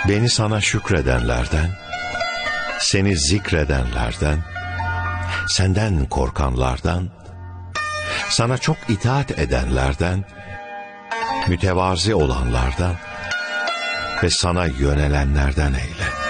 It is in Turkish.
Beni sana şükredenlerden, seni zikredenlerden, senden korkanlardan, sana çok itaat edenlerden, mütevazi olanlardan ve sana yönelenlerden eyle.